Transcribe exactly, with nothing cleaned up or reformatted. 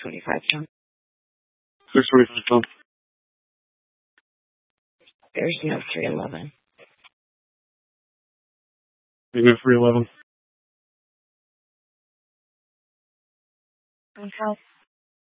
twenty-five pounds. six twenty-five pounds. There's no three eleven. There's no three eleven. Okay.